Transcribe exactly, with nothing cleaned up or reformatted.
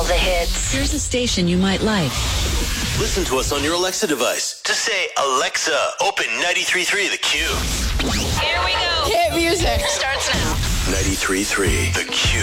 the hits. Here's a station you might like. Listen to us on your Alexa device. Just say, Alexa, open ninety-three point three The Q. Here we go. Hit music. Starts now. ninety-three point three The Q.